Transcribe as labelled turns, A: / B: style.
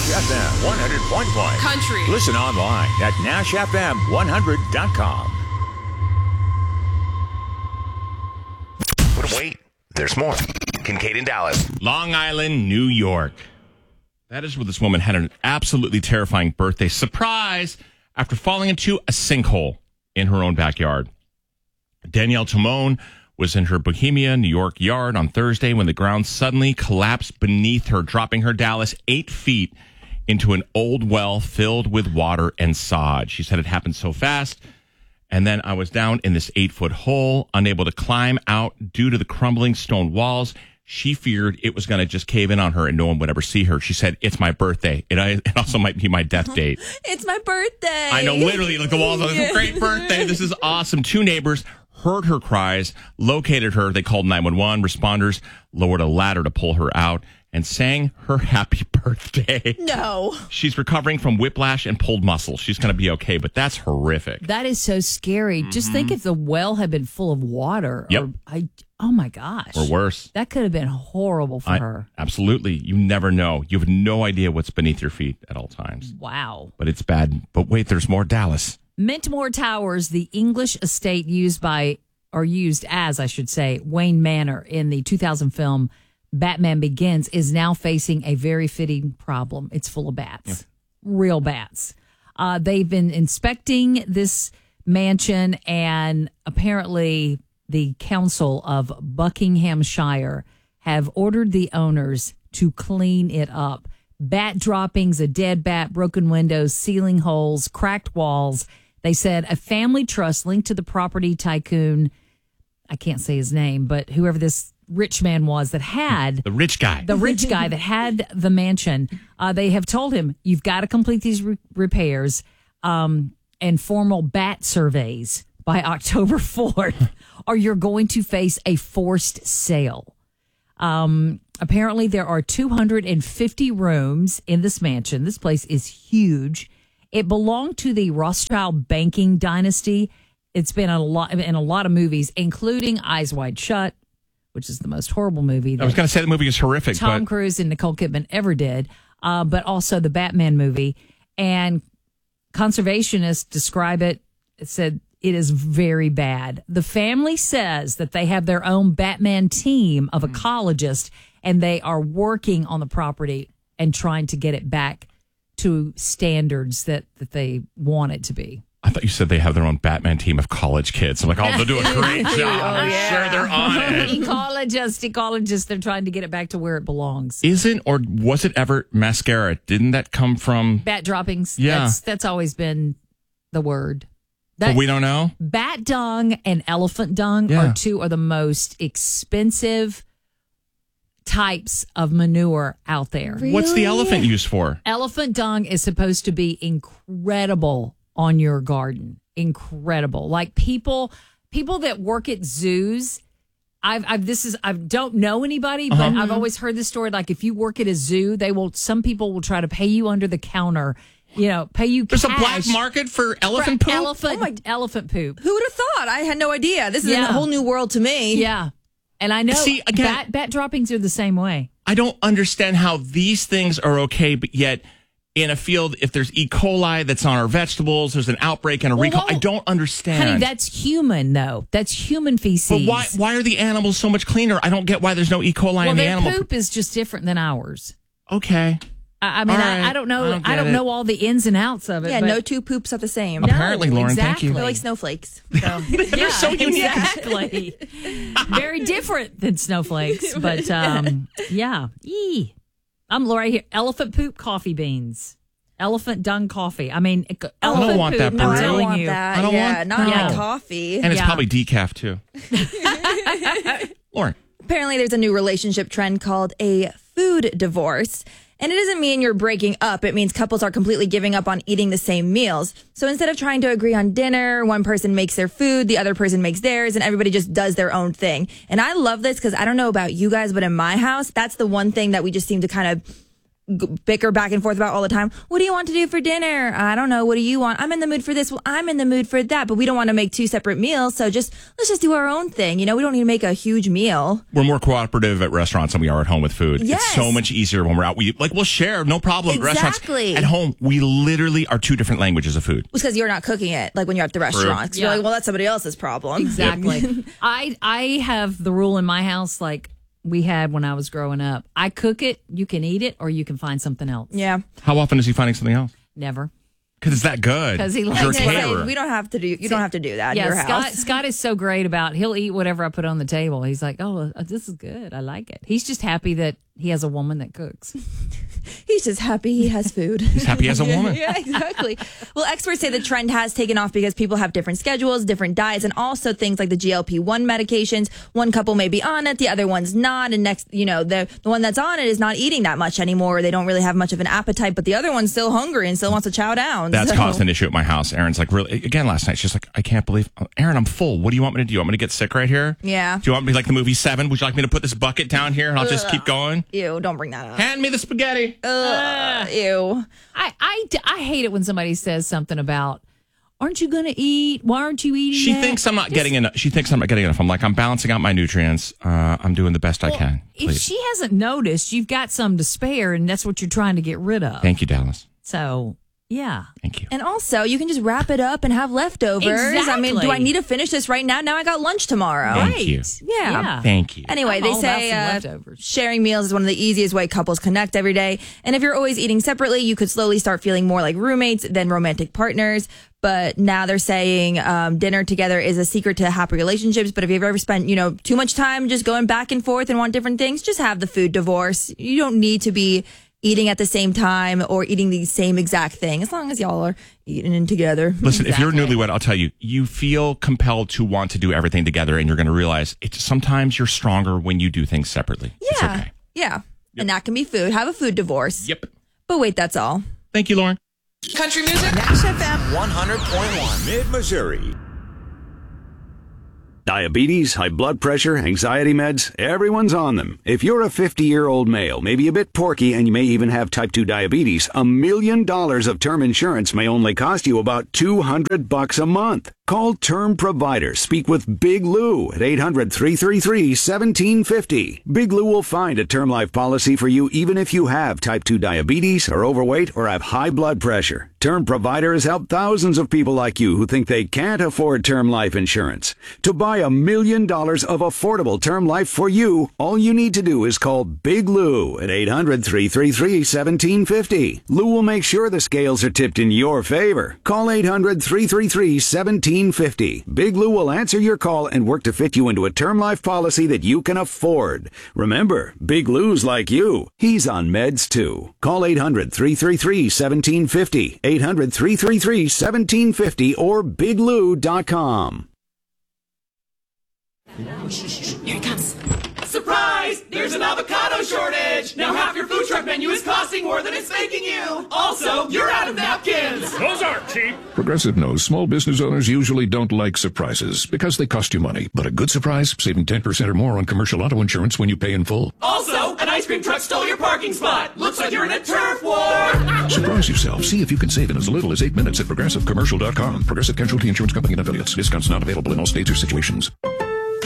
A: Nash FM 100.1.
B: Country.
A: Listen online at NashFM100.com.
C: But wait, there's more. Kincaid and Dallas.
D: Long Island, New York. That is where this woman had an absolutely terrifying birthday surprise after falling into a sinkhole in her own backyard. Danielle Timone was in her Bohemia, New York yard on Thursday when the ground suddenly collapsed beneath her, dropping her Dallas 8 feet into an old well filled with water and sod. She said it happened so fast. And then I was down in this 8-foot hole, unable to climb out due to the crumbling stone walls. She feared it was going to just cave in on her and no one would ever see her. She said, it's my birthday. It also might be my death date.
E: It's my birthday.
D: I know, literally, like the walls. It's a great birthday. This is awesome. 2 neighbors heard her cries, located her. They called 911. Responders lowered a ladder to pull her out and sang her happy birthday.
E: No.
D: She's recovering from whiplash and pulled muscle. She's going to be okay, but that's horrific.
F: That is so scary. Just think if the well had been full of water.
D: Yep.
F: Oh, my gosh.
D: Or worse.
F: That could have been horrible for her.
D: Absolutely. You never know. You have no idea what's beneath your feet at all times.
F: Wow.
D: But it's bad. But wait, there's more. Dallas.
F: Mintmore Towers, the English estate used as, I should say, Wayne Manor in the 2000 film Batman Begins, is now facing a very fitting problem. It's full of bats, real bats. They've been inspecting this mansion, and apparently the council of Buckinghamshire have ordered the owners to clean it up. Bat droppings, a dead bat, broken windows, ceiling holes, cracked walls. They said a family trust linked to the property tycoon, I can't say his name, but whoever this rich man was that had...
D: The rich guy
F: that had the mansion, they have told him, you've got to complete these repairs and formal bat surveys by October 4th, or you're going to face a forced sale. Apparently, there are 250 rooms in this mansion. This place is huge. It belonged to the Rothschild banking dynasty. It's been in a lot of movies, including Eyes Wide Shut, which is the most horrible movie.
D: I was going to say the movie is horrific.
F: Tom Cruise and Nicole Kidman ever did, but also the Batman movie. And conservationists describe it. It said it is very bad. The family says that they have their own Batman team of ecologists, and they are working on the property and trying to get it back to standards that they want it to be.
D: I thought you said they have their own Batman team of college kids. I'm like, they'll do a great job. I'm sure they're on it.
F: Ecologists, they're trying to get it back to where it belongs.
D: Was it ever mascara? Didn't that come from...
F: Bat droppings?
D: Yeah.
F: That's always been the word.
D: But we don't know?
F: Bat dung and elephant dung are two of the most expensive types of manure out there.
E: Really?
D: What's the elephant used for?
F: Elephant dung is supposed to be incredible on your garden. Incredible. Like people that work at zoos. I don't know anybody, but I've always heard this story. Like if you work at a zoo, some people will try to pay you under the counter. Pay you cash.
D: There's a black market for elephant poop?
F: Elephant poop.
E: Who would have thought? I had no idea. This is a whole new world to me.
F: Yeah. And I know bat droppings are the same way.
D: I don't understand how these things are okay, but yet in a field, if there's E. coli that's on our vegetables, there's an outbreak and a recall. I don't understand.
F: Honey, that's human, though. That's human feces.
D: But why are the animals so much cleaner? I don't get why there's no E. coli in the animal.
F: Their poop is just different than ours.
D: Okay.
F: I mean, right. I don't know. I don't know all the ins and outs of it.
E: Yeah, no two poops are the same.
D: Apparently, Lauren,
F: exactly.
D: thank you.
E: They're like snowflakes.
F: So, they're so unique. Exactly. Very different than snowflakes. But, yeah. Eee. I'm Laura here. Elephant poop coffee beans. Elephant dung coffee. I mean,
D: I don't want that,
E: No, I don't
D: Brew.
E: want that.
D: I don't want
E: not my coffee.
D: And it's probably decaf, too. Lauren.
E: Apparently, there's a new relationship trend called a food divorce. And it doesn't mean you're breaking up. It means couples are completely giving up on eating the same meals. So instead of trying to agree on dinner, one person makes their food, the other person makes theirs, and everybody just does their own thing. And I love this because I don't know about you guys, but in my house, that's the one thing that we just seem to kind of bicker back and forth about all the time. What do you want to do for dinner? I don't know. What do you want? I'm in the mood for this. Well, I'm in the mood for that. But we don't want to make 2 separate meals. So let's just do our own thing. We don't need to make a huge meal.
D: We're more cooperative at restaurants than we are at home with food.
E: Yes.
D: It's so much easier when we're out. We'll share, no problem.
E: Exactly.
D: At home, we literally are 2 different languages of food.
E: It's because you're not cooking it like when you're at the restaurant.
F: Yeah.
E: You're like, well, that's somebody else's problem.
F: Exactly. I have the rule in my house, like we had when I was growing up. I cook it, you can eat it, or you can find something else.
E: Yeah.
D: How often is he finding something else?
F: Never.
D: Because it's that good.
F: Because he
D: You're
F: likes
D: a
F: it.
D: caterer.
E: We don't have to do. You don't have to do that in your house.
F: Scott is so great about. He'll eat whatever I put on the table. He's like, oh, this is good. I like it. He's just happy that he has a woman that cooks.
E: He's just happy he has food.
D: He's happy as a woman.
E: Yeah, exactly. Well, experts say the trend has taken off because people have different schedules, different diets, and also things like the GLP-1 medications. One couple may be on it, the other one's not, and next, the one that's on it is not eating that much anymore. They don't really have much of an appetite, but the other one's still hungry and still wants to chow down.
D: That's caused an issue at my house. Erin's like, really, again, last night, she's like, I can't believe, Erin, I'm full. What do you want me to do? You want me to get sick right here?
E: Yeah.
D: Do you want me like the movie 7? Would you like me to put this bucket down here and I'll just keep going?
E: Ew, don't bring that up.
D: Hand me the spaghetti.
E: Ew.
F: I hate it when somebody says something about, aren't you going to eat? Why aren't you eating?
D: She thinks I'm not getting enough. She thinks I'm not getting enough. I'm like, I'm balancing out my nutrients. I'm doing the best I can.
F: If
D: Please.
F: she hasn't noticed, you've got some to spare, and that's what you're trying to get rid of.
D: Thank you, Dallas.
F: So, yeah.
D: Thank you.
E: And also, you can just wrap it up and have leftovers. I mean, do I need to finish this right now? Now I got lunch tomorrow.
D: Thank you.
E: Yeah.
D: Thank you.
E: Anyway,
F: I'm
E: they
F: all about
E: say
F: some leftovers.
E: sharing meals is one of the easiest way couples connect every day. And if you're always eating separately, you could slowly start feeling more like roommates than romantic partners. But now they're saying dinner together is a secret to happy relationships. But if you've ever spent, too much time just going back and forth and want different things, just have the food divorce. You don't need to be eating at the same time or eating the same exact thing, as long as y'all are eating it together.
D: Listen, if you're newlywed, I'll tell you, you feel compelled to want to do everything together, and you're going to realize sometimes you're stronger when you do things separately.
E: Yeah.
D: It's okay.
E: Yeah. Yep. And that can be food. Have a food divorce.
D: Yep.
E: But wait, that's all.
D: Thank you, Lauren.
B: Country music. Nash FM 100.1.
A: Mid-Missouri.
G: Diabetes, high blood pressure, anxiety meds, everyone's on them. If you're a 50-year-old male, maybe a bit porky, and you may even have type 2 diabetes, $1 million of term insurance may only cost you about $200 a month. Call Term Provider. Speak with Big Lou at 800-333-1750. Big Lou will find a term life policy for you even if you have type 2 diabetes, are overweight, or have high blood pressure. Term Provider has helped thousands of people like you who think they can't afford term life insurance. To buy $1 million of affordable term life for you, all you need to do is call Big Lou at 800-333-1750. Lou will make sure the scales are tipped in your favor. Call 800-333-1750. Big Lou will answer your call and work to fit you into a term life policy that you can afford. Remember, Big Lou's like you. He's on meds too. Call 800-333-1750. 800-333-1750 or biglou.com.
B: Here it comes. Surprise! There's an avocado shortage! Now half your food truck menu is costing more than it's making you! Also, you're out of napkins!
A: Those aren't cheap.
H: Progressive knows small business owners usually don't like surprises because they cost you money. But a good surprise, saving 10% or more on commercial auto insurance when you pay in full.
B: Also, an ice cream truck stole your parking spot! Looks like you're in a turf war!
H: Surprise yourself. See if you can save in as little as 8 minutes at ProgressiveCommercial.com. Progressive Casualty Insurance Company and Affiliates. Discounts not available in all states or situations.